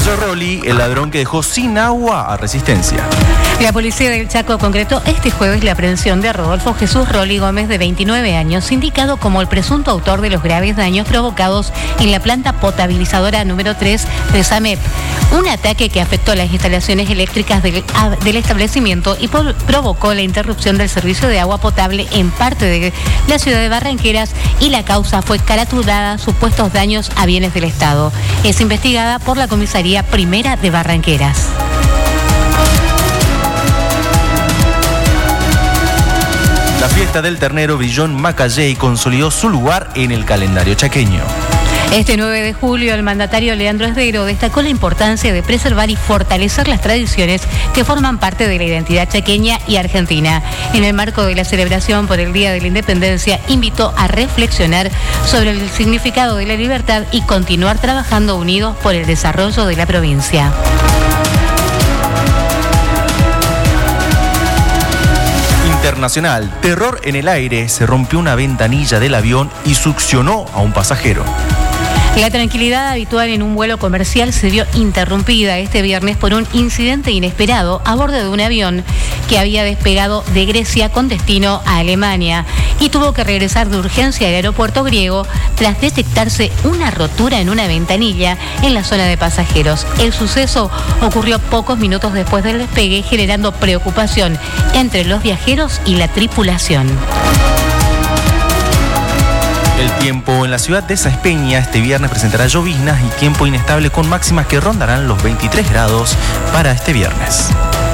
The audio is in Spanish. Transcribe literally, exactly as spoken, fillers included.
José Rolli, el ladrón que dejó sin agua a Resistencia. La policía del Chaco concretó este jueves la aprehensión de Rodolfo Jesús Rolli Gómez, de veintinueve años, indicado como el presunto autor de los graves daños provocados en la planta potabilizadora número tres de SAMEP. Un ataque que afectó las instalaciones eléctricas del, del establecimiento y por, provocó la interrupción del servicio de agua potable en parte de la ciudad de Barranqueras, y la causa fue caratulada supuestos daños a bienes del Estado. Es investigada por la Comisaría Primera de Barranqueras. La fiesta del ternero brilló en Macallé y consolidó su lugar en el calendario chaqueño. Este nueve de julio, el mandatario Leandro Esdero destacó la importancia de preservar y fortalecer las tradiciones que forman parte de la identidad chaqueña y argentina. En el marco de la celebración por el Día de la Independencia, invitó a reflexionar sobre el significado de la libertad y continuar trabajando unidos por el desarrollo de la provincia. Internacional, terror en el aire, se rompió una ventanilla del avión y succionó a un pasajero. La tranquilidad habitual en un vuelo comercial se vio interrumpida este viernes por un incidente inesperado a bordo de un avión que había despegado de Grecia con destino a Alemania y tuvo que regresar de urgencia al aeropuerto griego tras detectarse una rotura en una ventanilla en la zona de pasajeros. El suceso ocurrió pocos minutos después del despegue, generando preocupación entre los viajeros y la tripulación. El tiempo en la ciudad de Sáenz Peña este viernes presentará lloviznas y tiempo inestable con máximas que rondarán los veintitrés grados para este viernes.